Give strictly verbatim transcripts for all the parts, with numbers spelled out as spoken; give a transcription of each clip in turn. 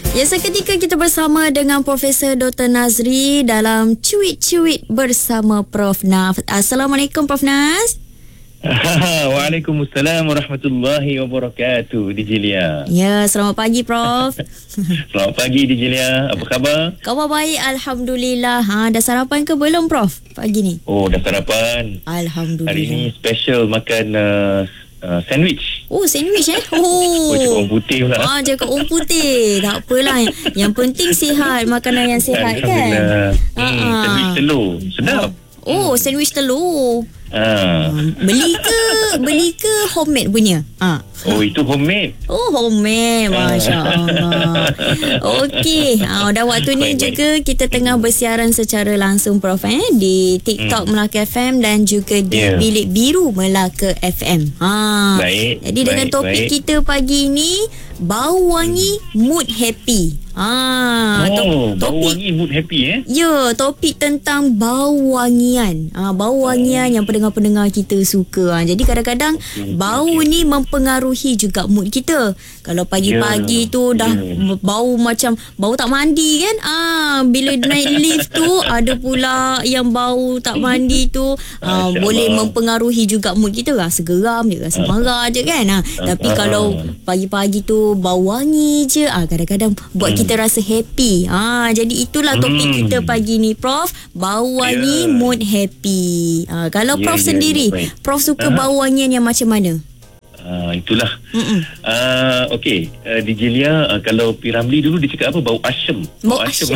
Ya, seketika kita bersama dengan Profesor Doktor Nazri dalam Cuit-Cuit bersama Prof Naz. Assalamualaikum Prof Naz. Waalaikumsalam warahmatullahi wabarakatuh, D J Lia. Ya, selamat pagi Prof. Selamat pagi D J Lia. Apa khabar? Khabar baik, alhamdulillah. Ha, dah sarapan ke belum Prof pagi ni? Oh, dah sarapan. Alhamdulillah. Hari ni special makan uh, uh, sandwich. Oh, sandwich eh? Oh. Oh, cakap orang putih pula. Ah, cakap orang putih. Tak apalah. Yang penting sihat, makanan yang sihat kan. Hmm, uh-uh. Sandwich telur. Sedap. Oh, sandwich telur. Ah. Beli ke beli ke homemade punya? Ah. Oh, itu homemade. Oh, homemade. Masya-Allah. Okey, ah, dah waktu ni juga kita tengah bersiaran secara langsung Prof eh di TikTok hmm. Melaka F M dan juga di yeah. Bilik Biru Melaka F M. Ha. Baik. Jadi dengan baik, topik baik. kita pagi ni, bau wangi mood happy. Ah, oh, to- bau wangi mood happy eh? Ya, topik tentang bau wangian. Ah, bau wangian oh. yang pendengar-pendengar kita suka. Ah, jadi kadang-kadang okay, bau okay. ni mempengaruhi juga mood kita. Kalau pagi-pagi yeah. tu dah yeah. bau macam bau tak mandi kan? Ah, bila naik lift tu ada pula yang bau tak mandi tu ah, boleh mempengaruhi juga mood kita. Rasa geram je, rasa marah je kan. Ah, tapi kalau pagi-pagi tu bau wangi je, ah, kadang-kadang buat kita kita rasa happy. Ha, jadi itulah topik hmm. kita pagi ni Prof. Bau wangi yeah. mood happy. Ha, kalau yeah, Prof yeah, sendiri, yeah, Prof suka uh-huh. bau wangian yang macam mana? Uh, itulah. Uh, Okey, uh, D J Lia, uh, kalau P. Ramlee dulu dia cakap apa? Bau asyam. Bau, bau asyam.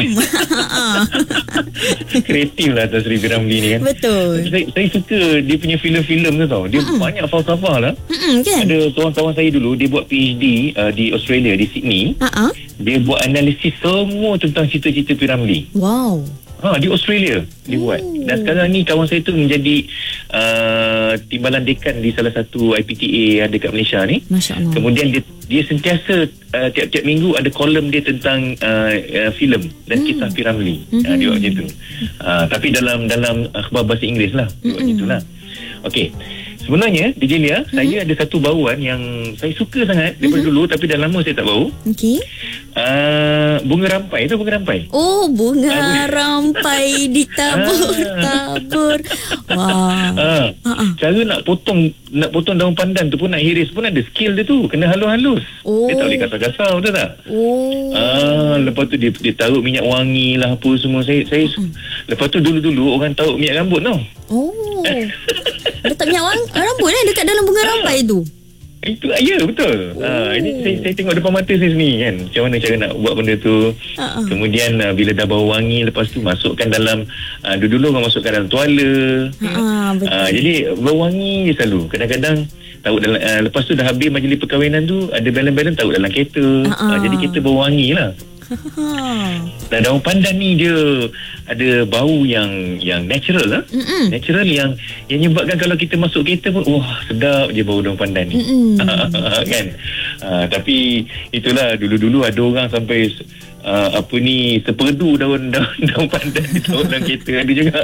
Kreatif lah Tan Sri P. Ramlee ni kan. Betul. Saya, saya suka dia punya filem-filem tu tau. Dia Mm-mm. banyak falsafah lah. Kan? Ada seorang kawan saya dulu, dia buat P H D uh, di Australia, di Sydney. Uh-uh. Dia buat analisis semua tentang cerita-cerita P. Ramlee. Wow. Ha, di Australia dia buat. Dan sekarang ni kawan saya tu menjadi uh, timbalan dekan di salah satu I P T A dekat Malaysia ni. Masya-Allah. Kemudian dia dia sentiasa uh, tiap-tiap minggu ada kolom dia tentang uh, uh, filem dan hmm. kisah P. Ramlee. Mm-hmm. Uh, dia buat macam tu. Uh, tapi dalam dalam akhbar bahasa Inggeris lah. Dia buat macam tu lah. Okey. Sebenarnya D J Lia, mm-hmm. saya ada satu bauan yang saya suka sangat daripada mm-hmm. dulu, tapi dah lama saya tak bau. Okey. Uh, bunga rampai tu bunga rampai. Oh, bunga rampai ditabur-tabur. Wah. Uh, uh-uh. Cara nak potong nak potong daun pandan tu pun, nak hiris pun ada skill dia tu. Kena halus-halus. Oh. Dia tak boleh kasar-kasar, betul tak? Oh. Uh, lepas tu dia, dia taruh minyak wangi lah apa semua. Saya saya uh-uh. Lepas tu dulu-dulu orang taruh minyak rambut tau. Oh. Letak minyak wangi rambut eh dekat dalam bunga rampai tu. Itu ya betul. Oh. Ha, ini saya, saya tengok depan mata saya sendiri kan. Macam mana cara nak buat benda tu. Uh-uh. Kemudian uh, bila dah bau wangi, lepas tu masukkan dalam uh, dulu-dulu orang masukkan dalam tuala. Uh-uh, betul. Uh, jadi bau wangi je selalu. Kadang-kadang tahu dalam uh, lepas tu dah habis majlis perkahwinan tu, ada balon-balon taruh dalam kereta. Uh-uh. Uh, jadi kita bau wangi lah. Dan daun pandan ni dia ada bau yang yang natural lah. Mm-mm. Natural yang yang menyebabkan kalau kita masuk kereta pun wah sedap je bau daun pandan ni. Kan? Uh, tapi itulah dulu-dulu ada orang sampai uh, apa ni seperdu daun daun, daun pandan di dalam kereta ada juga.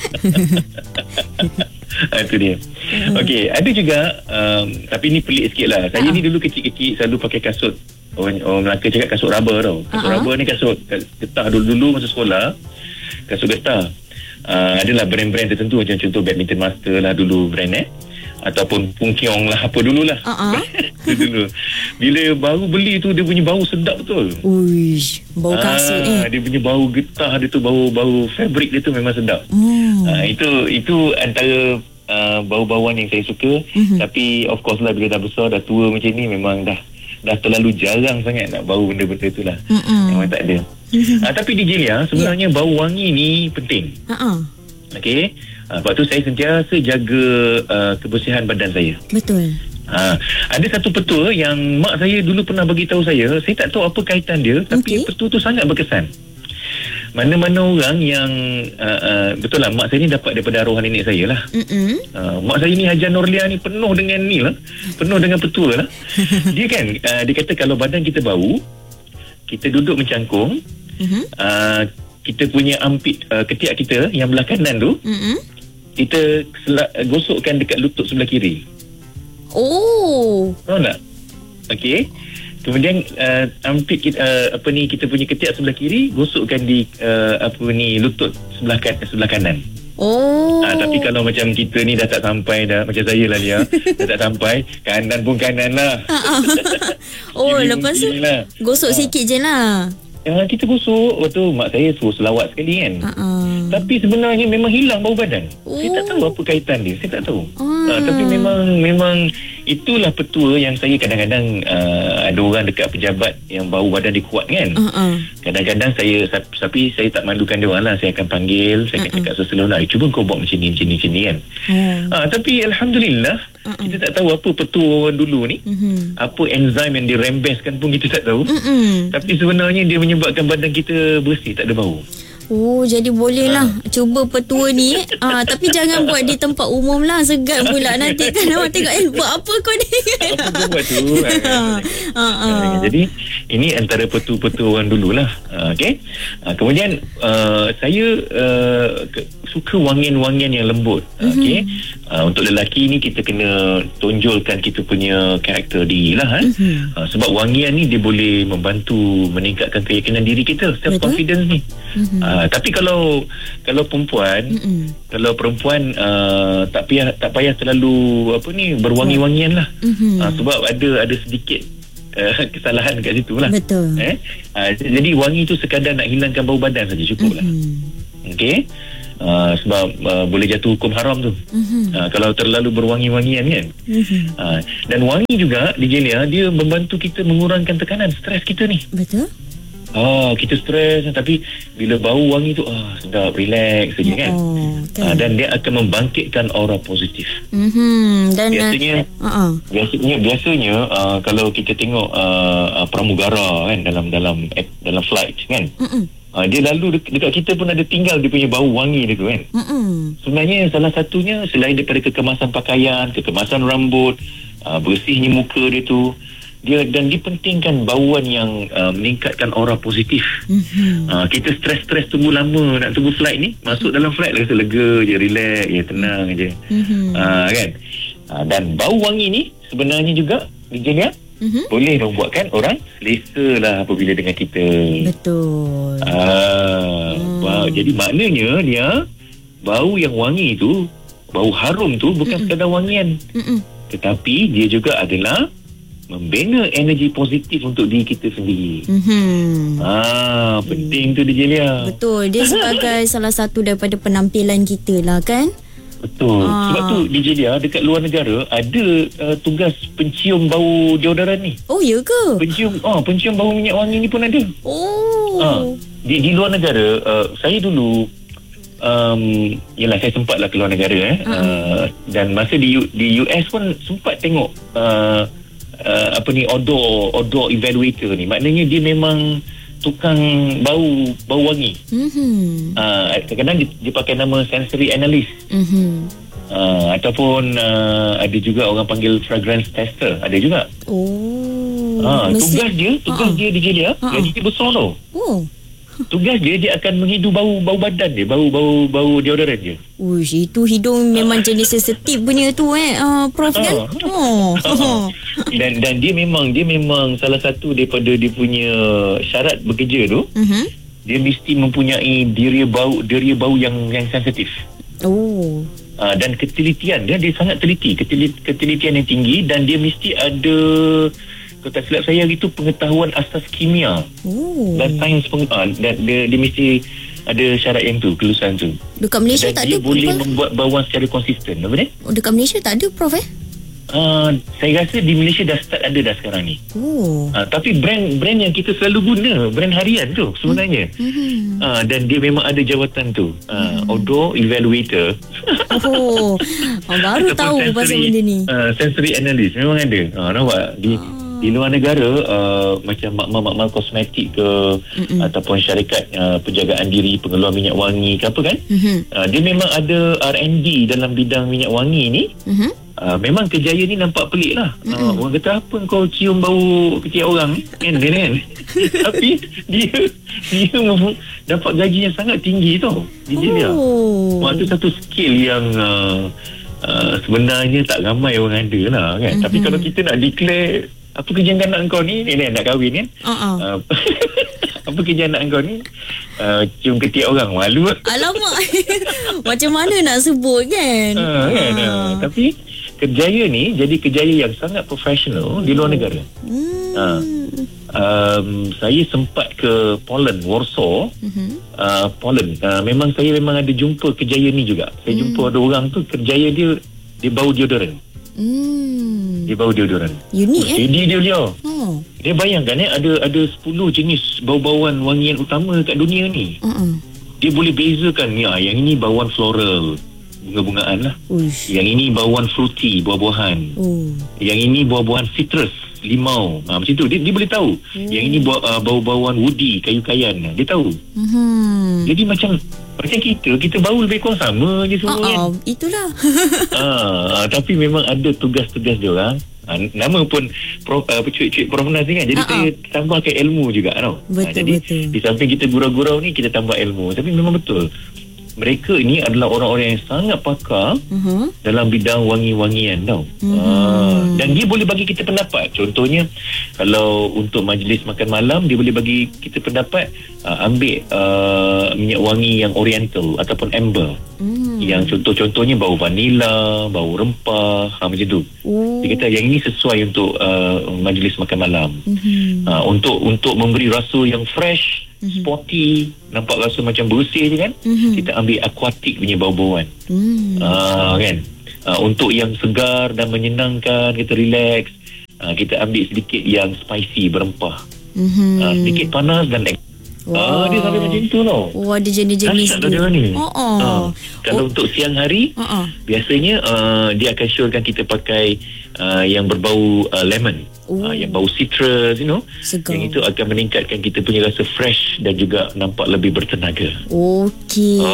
Ha, itu dia. Okey, ada juga um, tapi ni pelik sikit lah. Saya uh-huh. ni dulu kecil-kecil selalu pakai kasut. Orang, orang Melaka cakap kasut rubber tau. Kasut uh-huh. rubber ni kasut getah dulu-dulu masa sekolah. Kasut getah. Uh, adalah brand-brand tertentu macam contoh Badminton Master lah dulu brand eh. Ataupun Pung Kiong lah apa dululah. Uh-huh. dulu. Bila baru beli tu dia punya bau sedap betul. Uish, bau kasut uh, eh. Dia punya bau getah dia tu, bau-bau fabric dia tu memang sedap. Hmm. Uh, itu itu antara uh, bau-bauan yang saya suka. Uh-huh. Tapi of course lah bila dah besar dah tua macam ni memang dah dah terlalu jarang sangat nak bau benda-benda tu lah. Mm-mm. Memang tak ada. uh, Tapi D J Lia, sebenarnya yeah. bau wangi ni penting. uh-uh. Okey, uh, sebab tu saya sentiasa jaga uh, kebersihan badan saya. Betul. uh, Ada satu petua yang mak saya dulu pernah bagi tahu saya. Saya tak tahu apa kaitan dia, tapi okay. petua tu sangat berkesan. Mana-mana orang yang uh, uh, betul lah, mak saya ni dapat daripada arwah nenek saya lah. uh, Mak saya ni Hajar Norlia ni penuh dengan ni lah, penuh dengan petua lah. Dia kan uh, dia kata kalau badan kita bau, kita duduk mencangkung, uh-huh. uh, kita punya ampit uh, ketiak kita yang belah kanan tu, uh-huh. kita sel- gosokkan dekat lutut sebelah kiri. Oh, tahu tak? Okey. Kemudian uh, ampit kita, uh, apa ni kita punya ketiak sebelah kiri, gosokkan di uh, apa ni lutut sebelah kan, sebelah kanan. Oh. Ha, tapi kalau macam kita ni dah tak sampai dah, macam saya lah Lia, dah tak sampai, kanan pun kanan lah. Oh, lepas tu lah. gosok ha. sikit je lah. Ya, kita gosok. Waktu mak saya suruh selawat sekali kan. Uh-uh. Tapi sebenarnya memang hilang bau badan. Oh. Saya tak tahu apa kaitan dia. Saya tak tahu. Uh. Uh, tapi memang memang itulah petua yang saya kadang-kadang uh, ada orang dekat pejabat yang bau badan dia kuat kan. Uh-uh. Kadang-kadang saya, tapi saya tak malukan dia orang lah. Saya akan panggil, saya akan uh-uh. cakap seseluruh lah, cuba kau buat macam ni, macam ni, macam ni kan. Uh. Uh, tapi Alhamdulillah, uh-uh. kita tak tahu apa petua orang dulu ni. Uh-huh. Apa enzim yang dirembeskan pun kita tak tahu. Uh-uh. Tapi sebenarnya dia menyebabkan badan kita bersih, tak ada bau. Oh, jadi bolehlah ha. cuba petua ni. Ah, tapi jangan buat di tempat umum lah. Segan pula nanti kan orang tengok, eh buat apa kau ni? Apa kau buat tu? ha. Ha, ha. Jadi ini antara petua-petua orang dululah. Ha, okay? Ha, kemudian uh, saya uh, suka wangian-wangian yang lembut. Mm-hmm. Okay? Uh, untuk lelaki ni kita kena tonjolkan kita punya karakter diri lah. Ha? Mm-hmm. Uh, sebab wangian ni dia boleh membantu meningkatkan keyakinan diri kita, self confidence ni. Mm-hmm. Uh, tapi kalau kalau perempuan, mm-hmm. kalau perempuan uh, tak payah tak payah terlalu apa ni berwangi-wangian lah. Mm-hmm. Uh, sebab ada ada sedikit uh, kesalahan kat situ lah. Betul. Eh? Uh, jadi wangi tu sekadar nak hilangkan bau badan saja cukup lah. Mm-hmm. Okey. Uh, sebab uh, boleh jatuh hukum haram tu. Mm-hmm. Uh, kalau terlalu berwangi-wangian kan. Mm-hmm. Uh, dan wangi juga D J Lia, dia membantu kita mengurangkan tekanan stres kita ni. Betul. Ah, kita stres tapi bila bau wangi tu ah sedap, relax saja kan. Oh, okay. ah, dan dia akan membangkitkan aura positif. Mhm. Dan biasanya uh-uh. biasanya biasanya uh, kalau kita tengok uh, uh, pramugara kan dalam dalam dalam flight kan. Uh-uh. Uh, dia lalu de- dekat kita pun ada tinggal dia punya bau wangi dia tu kan. Uh-uh. Sebenarnya salah satunya selain daripada kekemasan pakaian, kekemasan rambut, uh, bersihnya muka dia tu, dia dan dipentingkan bauan yang uh, meningkatkan aura positif. Mm-hmm. Uh, kita stres-stres tunggu lama nak tunggu flight ni, masuk dalam flight rasa lega je, relax je, tenang je. Mm-hmm. Uh, kan? Uh, dan bau wangi ni sebenarnya juga Lia, mm-hmm. boleh membuatkan orang selesa lah apabila dengan kita. Betul. Uh, mm. bau, jadi maknanya dia bau yang wangi tu, bau harum tu bukan mm-mm. sekadar wangian. Mm-mm. Tetapi dia juga adalah membina energi positif untuk diri kita sendiri. Mm-hmm. Ah, penting mm. tu D J Lia. Betul, dia sebagai salah satu daripada penampilan kita lah kan. Betul. Ah. Sebab tu D J Lia dekat luar negara ada uh, tugas pencium bau deodoran ni. Oh, ya ke? Pencium, ah, pencium bau minyak wangi ni pun ada. Oh. Ah, di di luar negara, uh, saya dulu um, yalah saya sempatlah keluar negara eh. Uh-huh. Uh, dan masa di U, di U S pun sempat tengok uh, Uh, apa ni odor odor evaluator ni, maknanya dia memang tukang bau bau wangi. Mm-hmm. Uh, kadang-kadang dia, dia pakai nama sensory analyst. Mm-hmm. Uh, ataupun uh, ada juga orang panggil fragrance tester, ada juga. Oh. Uh, tugas dia, tugas uh-huh. dia D J dia, uh-huh. gaji dia besar tau. Oh. Tugas dia dia akan menghidu bau bau badan dia, bau bau bau deodoran dia. Uish, itu hidung memang jenis sensitif punya tu eh uh, Prof kan. Oh. oh. dan dan dia memang dia memang salah satu daripada dia punya syarat bekerja tu. Uh-huh. Dia mesti mempunyai deria bau deria bau yang yang sensitif. Oh. Uh, dan ketelitian dia dia sangat teliti, ketelit, ketelitian yang tinggi, dan dia mesti ada, kalau tak silap saya itu pengetahuan asas kimia. Oh. Dan sains peng, uh, dan dia, dia mesti ada syarat yang tu, kelulusan tu. Dekat Malaysia dan tak dia ada. Dia boleh apa? membuat bauan secara konsisten. Apa ni? Oh, dekat Malaysia tak ada Prof eh? Uh, saya rasa di Malaysia dah start ada dah sekarang ni. Oh. Uh, tapi brand brand yang kita selalu guna, brand harian tu sebenarnya. Mm-hmm. Uh, dan dia memang ada jawatan tu. Uh, mm. Odor evaluator. Oh. oh baru tahu sensory, pasal benda ni. Uh, sensory analyst memang ada. Uh, nampak di oh. di luar negara uh, macam makmal-makmal kosmetik ke, mm-mm. ataupun syarikat uh, penjagaan diri, pengeluar minyak wangi ke apa kan, mm-hmm. uh, dia memang ada R and D dalam bidang minyak wangi ni. Mm-hmm. Uh, memang kejayaan ni nampak pelik lah. uh, Orang kata apa kau cium bau ketiak orang kan, dia kan. Tapi dia dia dapat gaji yang sangat tinggi tau. Dia dia oh. Waktu satu skill yang uh, uh, sebenarnya tak ramai orang ada lah kan. Mm-hmm. Tapi kalau kita nak declare apa kerja anak kau ni? Ni nak kahwin kan? Uh-uh. Uh, apa kerja anak kau ni? Uh, cium ketiak orang. Malu. Alamak. Macam mana nak sebut kan? Uh, kan? Uh. Uh, tapi kerjaya ni jadi kerjaya yang sangat profesional di luar negara. Hmm. Uh, um, saya sempat ke Poland, Warsaw. Uh-huh. uh, Poland. Uh, memang saya memang ada jumpa kerjaya ni juga. Saya hmm. jumpa ada orang tu kerjaya dia dia bau deodoran. Hmm. Dia bau deodoran. Unik eh? Jadi dia dia. Oh. Dia bayangkan eh ada ada sepuluh jenis bau-bauan wangian utama kat dunia ni. Uh-uh. Dia boleh bezakan ya, yang ini bauan floral, bunga-bungaan lah. Uish. Yang ini bauan fruity, buah-buahan. Oh. Yang ini buah-buahan citrus, limau. Ha, macam tu. Dia, dia boleh tahu. Oh. Yang ini bau, uh, bau-bauan woody, kayu-kayan. Dia tahu. Uh-huh. Jadi macam macam kita, kita bau lebih kurang sama je semua. Oh, oh, itulah. ha, tapi memang ada tugas-tugas dia orang. Ha, nama pun Prof, uh, cuik-cuik Prof Nas ni kan. Jadi uh-uh. saya tambahkan ilmu juga tau. Betul, ha, jadi betul. Di samping kita gurau-gurau ni, kita tambah ilmu. Tapi memang betul, mereka ini adalah orang-orang yang sangat pakar uh-huh. dalam bidang wangi-wangian tau. Uh-huh. Uh, dan dia boleh bagi kita pendapat. Contohnya, kalau untuk majlis makan malam, dia boleh bagi kita pendapat uh, ambil uh, minyak wangi yang oriental ataupun amber. Uh-huh. Yang contoh-contohnya bau vanila, bau rempah, ha, macam tu. Uh-huh. Dia kata yang ini sesuai untuk uh, majlis makan malam. Uh-huh. Uh, untuk untuk memberi rasa yang fresh, sporty, nampak rasa macam bersih je kan. Mm-hmm. Kita ambil aquatic punya bau-bauan. Mm. Uh, kan. Uh, untuk yang segar dan menyenangkan, kita relax, uh, kita ambil sedikit yang spicy, berempah. Mm-hmm. Uh, sedikit panas dan wow. Ah, dia sampai macam tu tau. Oh, ada jenis-jenis tu. Ni. Oh, oh. Ah, kalau oh. untuk siang hari, uh-uh. biasanya uh, dia akan syorkan kita pakai uh, yang berbau uh, lemon. Oh. Uh, yang bau citrus, you know. Segar. Yang itu akan meningkatkan kita punya rasa fresh dan juga nampak lebih bertenaga. Okey.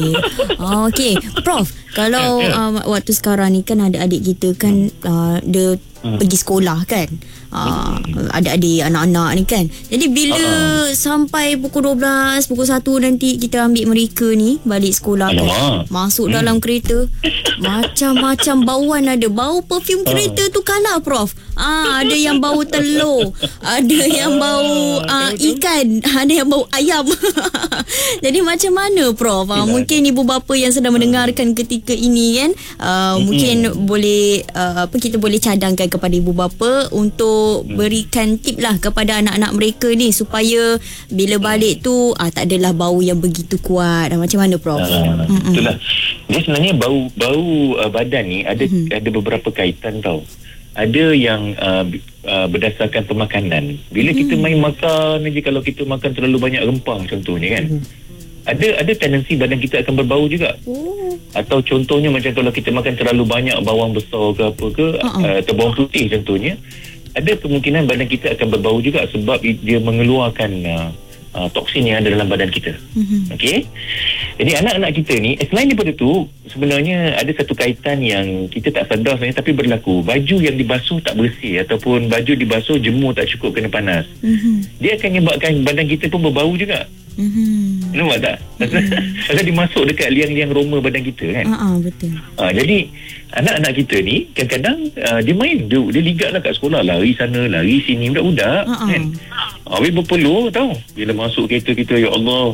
Oh. Okey. Prof, kalau uh, waktu sekarang ni kan ada adik kita kan uh, dia hmm. pergi sekolah kan. Uh, hmm. Adik-adik, anak-anak ni kan. Jadi bila uh-uh. sampai pukul dua belas, pukul satu nanti kita ambil mereka ni balik sekolah kan. Masuk hmm. dalam kereta, macam-macam bauan ada. Bau perfume uh. kereta tu kalah Prof. Ah, ada yang bau telur, ada yang bau uh, ikan, ada yang bau ayam. Jadi macam mana Prof? Uh, mungkin ibu bapa yang sedang mendengarkan ketika ini kan, uh, mungkin boleh uh, apa kita boleh cadangkan kepada ibu bapa untuk berikan tip lah kepada anak-anak mereka ni supaya bila balik tu ah, tak adalah bau yang begitu kuat. Ah, macam mana Prof? Uh, itulah. Dia sebenarnya bau bau uh, badan ni ada mm-hmm. ada beberapa kaitan tau. Ada yang uh, uh, berdasarkan pemakanan. Bila hmm. kita main makan aja, kalau kita makan terlalu banyak rempah contohnya kan. Hmm. Ada ada tendensi badan kita akan berbau juga. Oh. Atau contohnya macam kalau kita makan terlalu banyak bawang besar ke apa ke uh-uh. uh, atau bawang putih contohnya, ada kemungkinan badan kita akan berbau juga sebab dia mengeluarkan uh, uh, toksin yang ada dalam badan kita. Hmm. Okey. Jadi anak-anak kita ni, selain daripada tu, sebenarnya ada satu kaitan yang kita tak sedar sebenarnya tapi berlaku. Baju yang dibasuh tak bersih ataupun baju dibasuh jemur tak cukup kena panas. Mm-hmm. Dia akan menyebabkan badan kita pun berbau juga. Mm-hmm. Nampak tak? Mm-hmm. Pasal dia masuk dekat liang-liang roma badan kita kan. Uh-uh, betul. Uh, jadi anak-anak kita ni kadang-kadang uh, dia main, dia, dia ligat lah kat sekolah, lari sana, lari sini, budak-budak uh-uh. kan. Habis berpeluh tau. Bila masuk kereta kita, ya Allah.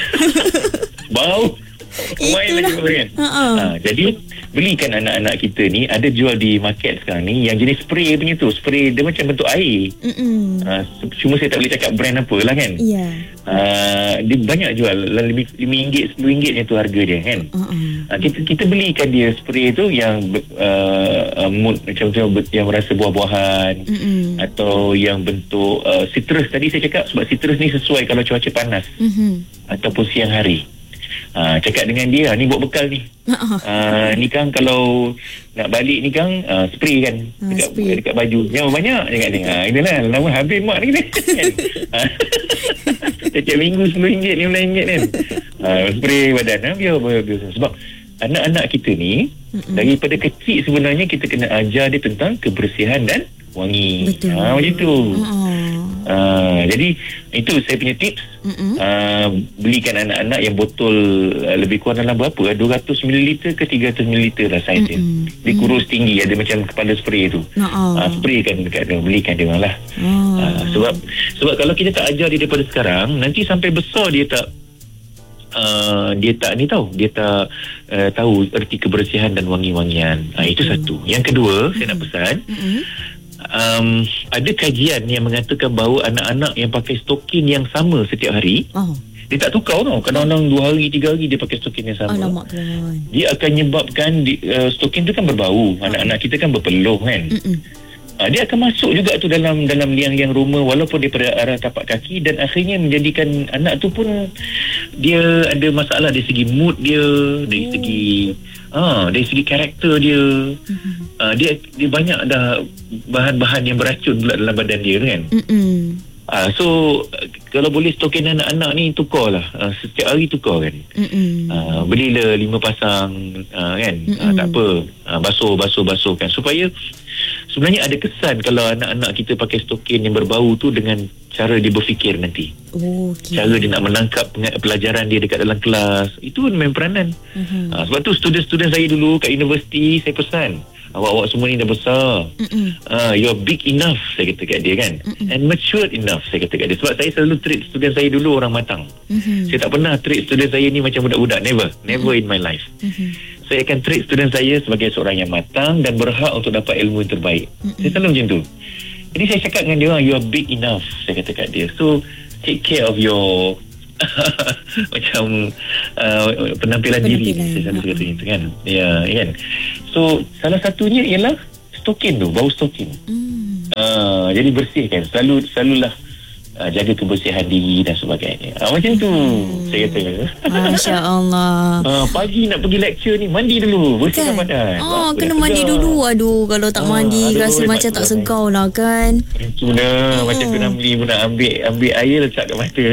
Bau main lagi kan. Uh-uh. Ha, jadi belikan anak-anak kita ni, ada jual di market sekarang ni yang jenis spray punya tu. Spray dia macam bentuk air. Ha, cuma saya tak boleh cakap brand apa lah kan. Yeah. Ha, dia banyak jual lima ringgit, sepuluh ringgit yang tu harga dia kan. Uh-uh. Ha, kita kita belikan dia spray tu yang uh, mood macam tu yang rasa buah-buahan. Uh-uh. Atau yang bentuk uh, citrus tadi saya cakap, sebab citrus ni sesuai kalau cuaca panas. Uh-huh. Ataupun siang hari. Uh, cakap dengan dia, ni buat bekal ni. Uh, ni Kang kalau nak balik ni Kang, uh, spray kan uh, dekat, spray. dekat baju. Yang banyak cakap dia. Uh, inilah lama habis mak ni kan. Setiap minggu sepuluh ringgit, lima belas ringgit kan. Uh, spray badan. Uh, biar, biar, biar. Sebab anak-anak kita ni, mm-mm. daripada kecil sebenarnya kita kena ajar dia tentang kebersihan dan wangi. Betul. Ha, macam tu. Uh-uh. Uh, jadi itu saya punya tips. Uh, belikan anak-anak yang botol uh, lebih kurang dalam berapa? dua ratus mililiter ke tiga ratus mililiter lah saiz dia. Dia kurus tinggi, ada macam kepala spray tu. Uh-uh. Uh, spray kan dekat dia, belikan dia orang lah. Uh. Uh, sebab sebab kalau kita tak ajar dia daripada sekarang, nanti sampai besar dia tak Uh, dia tak ni tahu dia tak uh, tahu erti kebersihan dan wangi-wangian. Uh, itu satu. Yang kedua, mm-hmm. saya nak pesan, mm-hmm. um, ada kajian yang mengatakan bahawa anak-anak yang pakai stokin yang sama setiap hari, oh. dia tak tukar tau. Kadang-kadang dua hari, tiga hari dia pakai stokin yang sama. Alamak, kan. Dia akan menyebabkan di, uh, stokin tu kan berbau. Anak-anak kita kan berpeluh kan. Mm-mm. Uh, dia akan masuk juga tu dalam dalam liang-liang rumah walaupun dia pada arah tapak kaki, dan akhirnya menjadikan anak tu pun dia ada masalah dari segi mood dia, dari oh. segi ah dari segi karakter dia. Mm-hmm. Uh, dia dia banyak dah bahan-bahan yang beracun pula dalam badan dia kan. Mm-hmm. Uh, so uh, kalau boleh stokin anak-anak ni tukarlah, uh, setiap hari tukar kan. Uh, belilah lima pasang uh, kan. Uh, tak apa, uh, basuh basuh basuh kan, supaya sebenarnya ada kesan kalau anak-anak kita pakai stokin yang berbau tu dengan cara dia berfikir nanti. Oh, okay. Cara dia nak menangkap pelajaran dia dekat dalam kelas. Itu main peranan. Uh-huh. Uh, sebab tu student-student saya dulu kat universiti, saya pesan, awak-awak semua ni dah besar. Uh, you're big enough, saya kata kat dia kan. Mm-mm. And matured enough, saya kata kat dia. Sebab saya selalu treat student saya dulu orang matang. Mm-hmm. Saya tak pernah treat student saya ni macam budak-budak. Never. Never mm-hmm. in my life. Mm-hmm. Saya akan treat student saya sebagai seorang yang matang dan berhak untuk dapat ilmu yang terbaik. Mm-hmm. Saya selalu macam tu. Jadi saya cakap dengan dia orang, you are big enough, saya kata kat dia. So, take care of your macam uh, penampilan, penampilan diri. Saya selalu uh-huh. kata itu kan. Ya, kan. So, salah satunya ialah stokin tu, bau stokin. Mm. Uh, jadi bersihkan. Selalu, selalulah Uh, jaga kebersihan diri dan sebagainya. Uh, macam tu hmm. saya kata. Masya Allah. Uh, pagi nak pergi lecture ni, mandi dulu, bersihkan kan? Badan. Oh, Apa kena mandi segar. dulu. Aduh, kalau tak uh, mandi aduh, rasa macam tak segar lah kan. Itu dah, oh. macam tu nak beli pun nak ambil ambil air letak kat mata.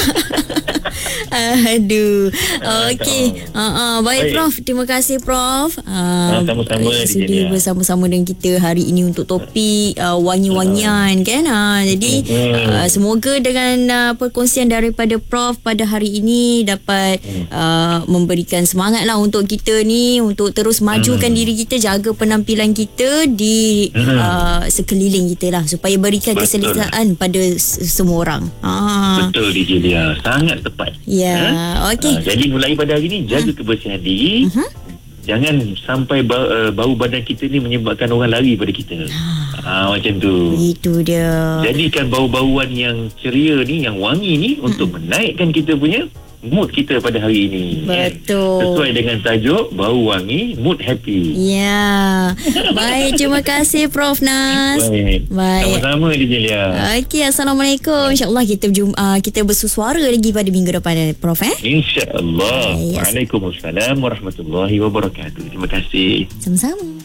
Aduh. Okey. Uh, uh, baik, baik Prof. Terima kasih Prof. Uh, sama-sama sudi bersama-sama dengan kita hari ini untuk topik uh, wangi-wangian uh. kan. Uh, jadi uh, semoga dengan uh, perkongsian daripada Prof pada hari ini dapat uh, memberikan semangat lah untuk kita ni untuk terus majukan uh. diri kita, jaga penampilan kita di uh, sekeliling kita lah, supaya berikan Betul. keselesaan pada semua orang. Uh. Betul D J dia. Sangat tepat. Ya, ha? okey. Ha, jadi mulai pada hari ini jaga ha? kebersihan diri. Uh-huh. Jangan sampai bau, uh, bau badan kita ni menyebabkan orang lari pada kita. Ha, macam tu. Itu dia. Jadikan bau-bauan yang ceria ni, yang wangi ni uh-huh. untuk menaikkan kita punya mood kita pada hari ini. Betul. Sesuai dengan tajuk bau wangi, mood happy. Ya. Baik, terima kasih Prof Nas. Baik. Baik. Sama-sama D J Lia. Okey, Assalamualaikum. InsyaAllah kita berjumpa, uh, kita bersuara lagi pada minggu depan Prof eh. InsyaAllah. Waalaikumsalam warahmatullahi wabarakatuh. Terima kasih. Sama-sama.